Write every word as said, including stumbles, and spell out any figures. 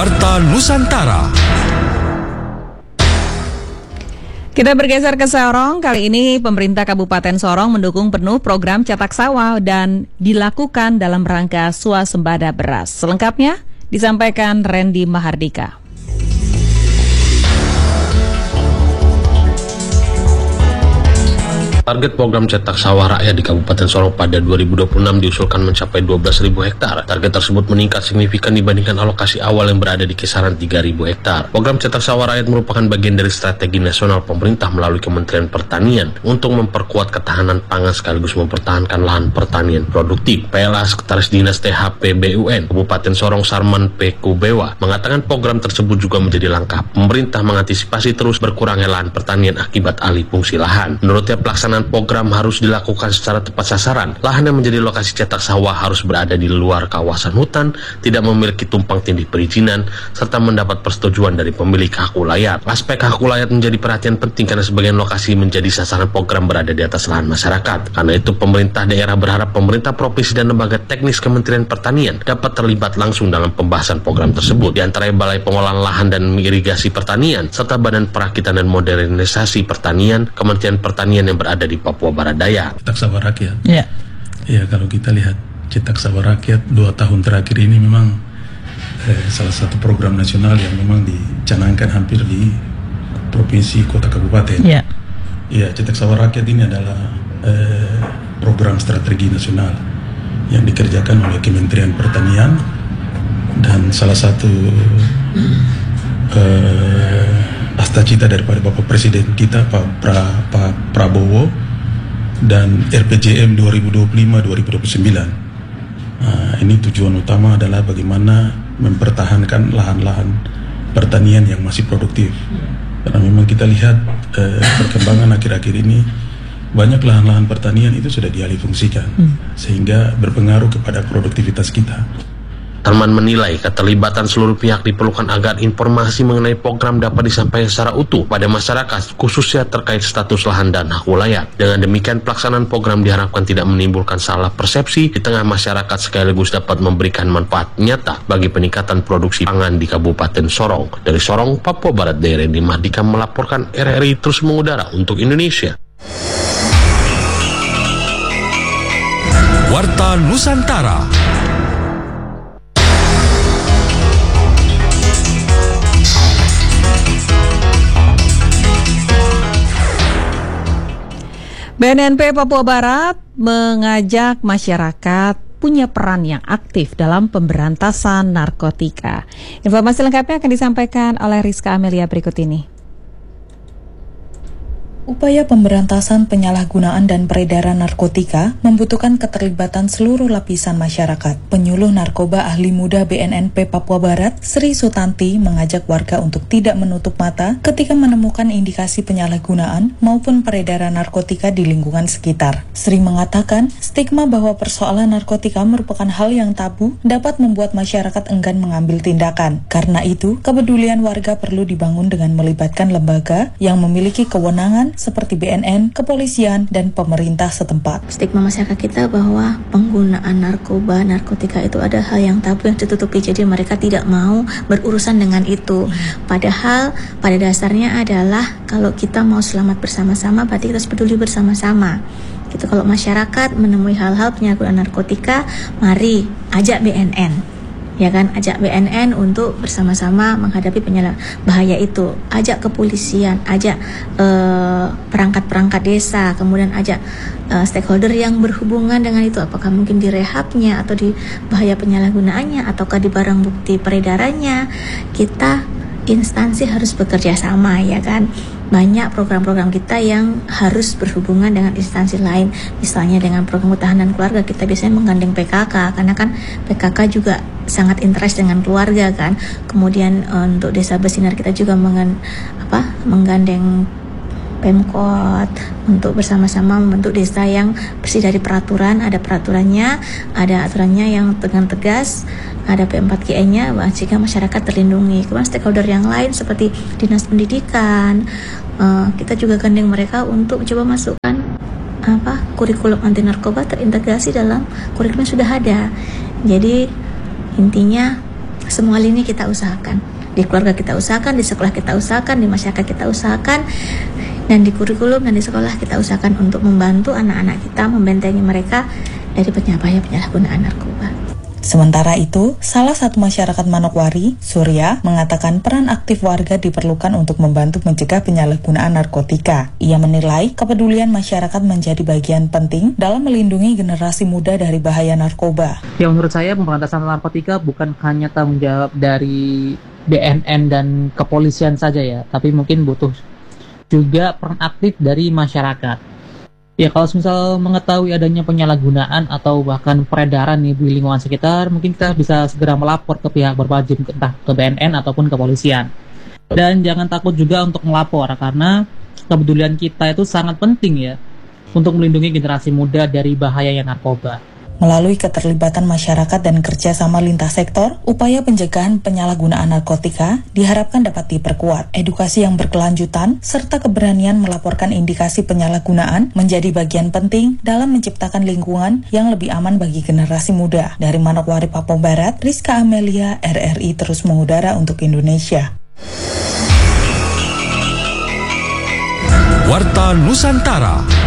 Warta Nusantara. Kita bergeser ke Sorong. Kali ini pemerintah Kabupaten Sorong mendukung penuh program cetak sawah dan dilakukan dalam rangka swasembada beras. Selengkapnya disampaikan Randy Mahardika. Target program cetak sawah rakyat di Kabupaten Sorong pada dua ribu dua puluh enam diusulkan mencapai dua belas ribu hektar. Target tersebut meningkat signifikan dibandingkan alokasi awal yang berada di kisaran tiga ribu hektar. Program cetak sawah rakyat merupakan bagian dari strategi nasional pemerintah melalui Kementerian Pertanian untuk memperkuat ketahanan pangan sekaligus mempertahankan lahan pertanian produktif. P L A Sekretaris Dinas T H P B U N Kabupaten Sorong Sarman P Kubewa mengatakan program tersebut juga menjadi langkah pemerintah mengantisipasi terus berkurangnya lahan pertanian akibat alih fungsi lahan. Menurutnya pelaksanaan program harus dilakukan secara tepat sasaran. Lahan yang menjadi lokasi cetak sawah harus berada di luar kawasan hutan, tidak memiliki tumpang tindih perizinan, serta mendapat persetujuan dari pemilik hak ulayat. Aspek hak ulayat menjadi perhatian penting karena sebagian lokasi menjadi sasaran program berada di atas lahan masyarakat. Karena itu pemerintah daerah berharap pemerintah provinsi dan lembaga teknis Kementerian Pertanian dapat terlibat langsung dalam pembahasan program tersebut. Di antaranya Balai Pengolahan Lahan dan Irigasi Pertanian, serta Badan Perakitan dan Modernisasi Pertanian, Kementerian Pertanian yang berada di Papua Barat Daya. Cetak sawah rakyat. Ya. Ya, kalau kita lihat cetak sawah rakyat dua tahun terakhir ini memang eh, salah satu program nasional yang memang dicanangkan hampir di provinsi kota kabupaten. Ya. Ya, cetak sawah rakyat ini adalah eh, program strategi nasional yang dikerjakan oleh Kementerian Pertanian dan salah satu eh, cita daripada Bapak Presiden kita Pak pra, pa, Prabowo dan R P J M dua ribu dua puluh lima sampai dua ribu dua puluh sembilan. Nah, ini tujuan utama adalah bagaimana mempertahankan lahan-lahan pertanian yang masih produktif. Karena memang kita lihat eh, perkembangan akhir-akhir ini banyak lahan-lahan pertanian itu sudah dialihfungsikan hmm. sehingga berpengaruh kepada produktivitas kita. Sarman menilai keterlibatan seluruh pihak diperlukan agar informasi mengenai program dapat disampaikan secara utuh pada masyarakat, khususnya terkait status lahan dan hak ulayat. Dengan demikian, pelaksanaan program diharapkan tidak menimbulkan salah persepsi di tengah masyarakat sekaligus dapat memberikan manfaat nyata bagi peningkatan produksi pangan di Kabupaten Sorong. Dari Sorong, Papua Barat Daya, Randy Mahardika melaporkan. R R I terus mengudara untuk Indonesia. Warta Nusantara. B N N P Papua Barat mengajak masyarakat punya peran yang aktif dalam pemberantasan narkotika. Informasi lengkapnya akan disampaikan oleh Rizka Amelia berikut ini. Upaya pemberantasan penyalahgunaan dan peredaran narkotika membutuhkan keterlibatan seluruh lapisan masyarakat. Penyuluh narkoba ahli muda B N N P Papua Barat, Sri Sutanti, mengajak warga untuk tidak menutup mata ketika menemukan indikasi penyalahgunaan maupun peredaran narkotika di lingkungan sekitar. Sri mengatakan, stigma bahwa persoalan narkotika merupakan hal yang tabu dapat membuat masyarakat enggan mengambil tindakan. Karena itu, kepedulian warga perlu dibangun dengan melibatkan lembaga yang memiliki kewenangan seperti B N N, kepolisian, dan pemerintah setempat. Stigma masyarakat kita bahwa penggunaan narkoba, narkotika itu ada hal yang tabu yang ditutupi, jadi mereka tidak mau berurusan dengan itu. Padahal pada dasarnya adalah kalau kita mau selamat bersama-sama, berarti kita harus peduli bersama-sama. Gitu, kalau masyarakat menemui hal-hal penyalahgunaan narkotika, mari ajak B N N. Ya kan, ajak B N N untuk bersama-sama menghadapi penyalahgunaan bahaya itu. Ajak kepolisian, ajak uh, perangkat-perangkat desa, kemudian ajak uh, stakeholder yang berhubungan dengan itu, apakah mungkin di rehabnya atau di bahaya penyalahgunaannya ataukah di barang bukti peredarannya. Kita instansi harus bekerja sama, ya kan. Banyak program-program kita yang harus berhubungan dengan instansi lain. Misalnya dengan program ketahanan keluarga, kita biasanya menggandeng P K K, karena kan P K K juga sangat interest dengan keluarga kan. Kemudian untuk desa bersinar kita juga mengen, apa, menggandeng Pemkot untuk bersama-sama membentuk desa yang bersih dari peraturan. Ada peraturannya, ada aturannya yang dengan tegas, ada P empat K I-nya sehingga masyarakat terlindungi. Kemudian stakeholder yang lain seperti Dinas Pendidikan, uh, kita juga gandeng mereka untuk coba masukkan apa kurikulum anti narkoba terintegrasi dalam kurikulum yang sudah ada. Jadi intinya semua lini kita usahakan. Di keluarga kita usahakan, di sekolah kita usahakan, di masyarakat kita usahakan, dan di kurikulum dan di sekolah kita usahakan untuk membantu anak-anak kita, membentengi mereka dari bahaya penyalahgunaan narkoba. Sementara itu, salah satu masyarakat Manokwari, Surya, mengatakan peran aktif warga diperlukan untuk membantu mencegah penyalahgunaan narkotika. Ia menilai kepedulian masyarakat menjadi bagian penting dalam melindungi generasi muda dari bahaya narkoba. Ya, menurut saya pemberantasan narkotika bukan hanya tanggung jawab dari B N N dan kepolisian saja ya, tapi mungkin butuh juga peran aktif dari masyarakat. Ya, kalau misal mengetahui adanya penyalahgunaan atau bahkan peredaran nih di lingkungan sekitar, mungkin kita bisa segera melapor ke pihak berwajib, entah ke B N N ataupun kepolisian. Dan jangan takut juga untuk melapor, karena kepedulian kita itu sangat penting ya, untuk melindungi generasi muda dari bahayanya narkoba. Melalui keterlibatan masyarakat dan kerjasama lintas sektor, upaya pencegahan penyalahgunaan narkotika diharapkan dapat diperkuat. Edukasi yang berkelanjutan, serta keberanian melaporkan indikasi penyalahgunaan menjadi bagian penting dalam menciptakan lingkungan yang lebih aman bagi generasi muda. Dari Manokwari, Papua Barat, Rizka Amelia, R R I terus mengudara untuk Indonesia. Warta Nusantara.